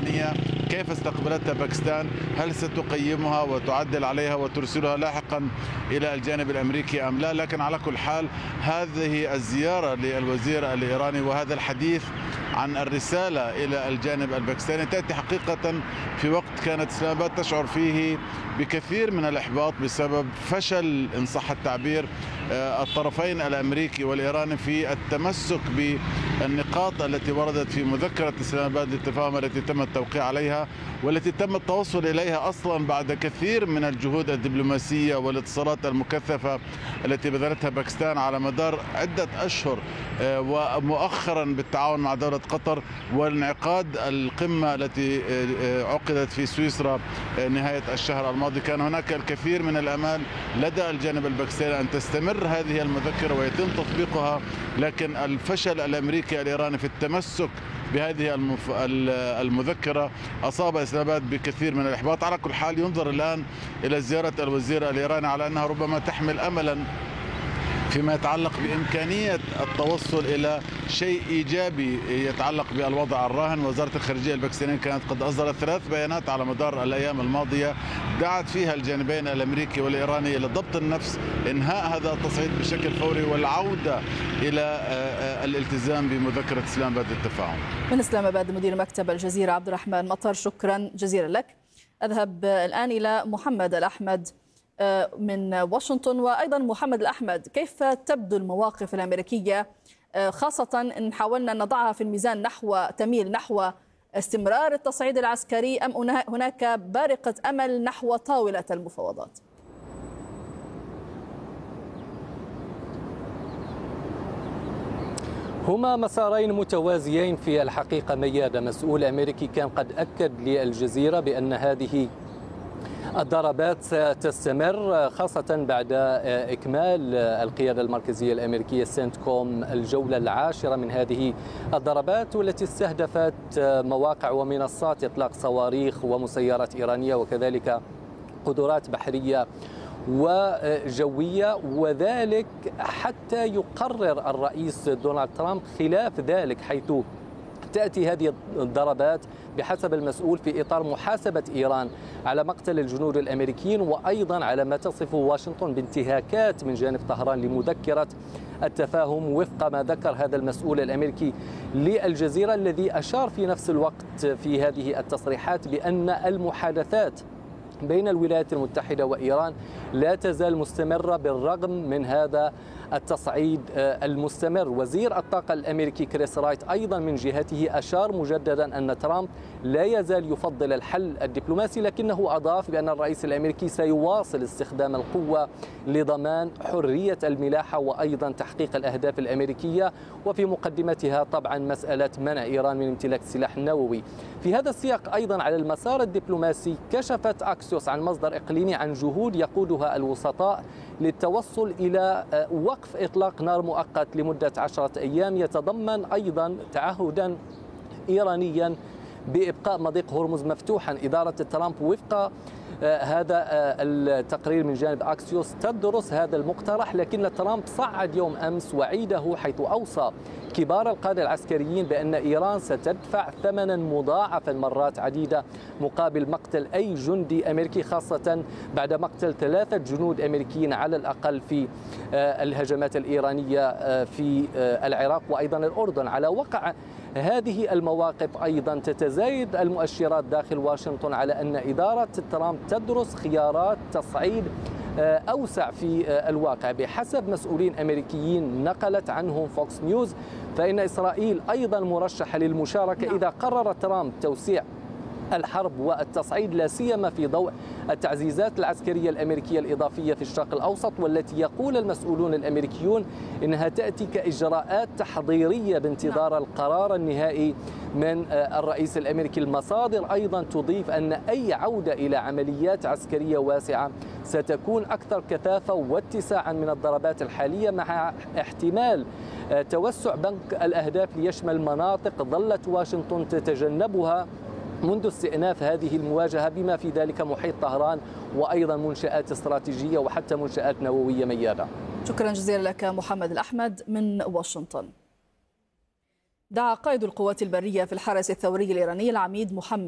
الإيرانية كيف استقبلتها باكستان؟ هل ستقيمها وتعدل عليها وترسلها لاحقا إلى الجانب الأمريكي أم لا؟ لكن على كل حال هذه الزيارة للوزير الإيراني وهذا الحديث عن الرسالة إلى الجانب الباكستاني تأتي حقيقة في وقت كانت إسلام آباد تشعر فيه بكثير من الإحباط بسبب فشل إن صح التعبير الطرفين الأمريكي والإيراني في التمسك بالنقاط التي وردت في مذكرة إسلام آباد للتفاهم التي تم التوقيع عليها والتي تم التوصل إليها أصلا بعد كثير من الجهود الدبلوماسية والاتصالات المكثفة التي بذلتها باكستان على مدار عدة أشهر، ومؤخرا بالتعاون مع دولة قطر وانعقاد القمة التي عقدت في سويسرا نهاية الشهر الماضي. كان هناك الكثير من الأمال لدى الجانب الباكستاني أن تستمر هذه المذكرة ويتم تطبيقها، لكن الفشل الأمريكي الإيراني في التمسك بهذه المذكرة أصاب إسلام آباد بكثير من الإحباط. على كل حال ينظر الآن إلى زيارة الوزير الإيراني على أنها ربما تحمل أملا فيما يتعلق بإمكانية التوصل إلى شيء إيجابي يتعلق بالوضع الراهن. وزارة الخارجية الباكستانية كانت قد أصدرت 3 بيانات على مدار الأيام الماضية دعت فيها الجانبين الأمريكي والإيراني إلى ضبط النفس، إنهاء هذا التصعيد بشكل فوري، والعودة إلى الالتزام بمذكرة إسلام آباد للتفاهم. من إسلام آباد مدير مكتب الجزيرة عبد الرحمن مطر، شكرا جزيلا لك. أذهب الآن إلى محمد الأحمد من واشنطن. وأيضا محمد الأحمد، كيف تبدو المواقف الأمريكية خاصة إن حاولنا أن نضعها في الميزان تميل نحو استمرار التصعيد العسكري أم هناك بارقة أمل نحو طاولة المفاوضات؟ هما مسارين متوازيين في الحقيقة ميادة. مسؤول أمريكي كان قد أكد للجزيرة بأن هذه الضربات ستستمر خاصة بعد إكمال القيادة المركزية الأمريكية سنتكوم الجولة 10 من هذه الضربات، والتي استهدفت مواقع ومنصات إطلاق صواريخ ومسيرات إيرانية وكذلك قدرات بحرية وجوية، وذلك حتى يقرر الرئيس دونالد ترامب خلاف ذلك، حيث تأتي هذه الضربات بحسب المسؤول في إطار محاسبة إيران على مقتل الجنود الأمريكيين، وأيضا على ما تصفه واشنطن بانتهاكات من جانب طهران لمذكرة التفاهم، وفق ما ذكر هذا المسؤول الأمريكي للجزيرة، الذي أشار في نفس الوقت في هذه التصريحات بأن المحادثات بين الولايات المتحدة وإيران لا تزال مستمرة بالرغم من هذا التصعيد المستمر. وزير الطاقة الأمريكي كريس رايت أيضا من جهته أشار مجددا أن ترامب لا يزال يفضل الحل الدبلوماسي، لكنه أضاف بأن الرئيس الأمريكي سيواصل استخدام القوة لضمان حرية الملاحة وأيضا تحقيق الأهداف الأمريكية، وفي مقدمتها طبعا مسألة منع إيران من امتلاك السلاح النووي. في هذا السياق أيضا على المسار الدبلوماسي كشفت أكسيوس عن مصدر إقليمي عن جهود يقودها الوسطاء للتوصل إلى وقف إطلاق نار مؤقت لمدة 10 أيام، يتضمن أيضا تعهدا إيرانيا بإبقاء مضيق هرمز مفتوحا. إدارة ترامب وفق هذا التقرير من جانب أكسيوس تدرس هذا المقترح، لكن ترامب صعد يوم أمس وعيده حيث أوصى كبار القادة العسكريين بأن إيران ستدفع ثمنا مضاعفا مرات عديدة مقابل مقتل أي جندي أمريكي، خاصة بعد مقتل 3 جنود أمريكيين على الأقل في الهجمات الإيرانية في العراق وأيضا الأردن. على وقع هذه المواقف أيضا تتزايد المؤشرات داخل واشنطن على أن إدارة ترامب تدرس خيارات تصعيد أوسع في الواقع. بحسب مسؤولين أمريكيين نقلت عنهم فوكس نيوز، فإن إسرائيل أيضا مرشحة للمشاركة إذا قرر ترامب توسيع الحرب والتصعيد، لا سيما في ضوء التعزيزات العسكرية الأمريكية الإضافية في الشرق الأوسط، والتي يقول المسؤولون الأمريكيون إنها تأتي كإجراءات تحضيرية بانتظار القرار النهائي من الرئيس الأمريكي. المصادر أيضا تضيف أن أي عودة إلى عمليات عسكرية واسعة ستكون أكثر كثافة واتساعا من الضربات الحالية، مع احتمال توسع بنك الأهداف ليشمل مناطق ظلت واشنطن تتجنبها منذ استئناف هذه المواجهة، بما في ذلك محيط طهران وأيضا منشآت استراتيجية وحتى منشآت نووية ميادة. شكرا جزيلا لك محمد الأحمد من واشنطن. دعا قائد القوات البرية في الحرس الثوري الإيراني العميد محمد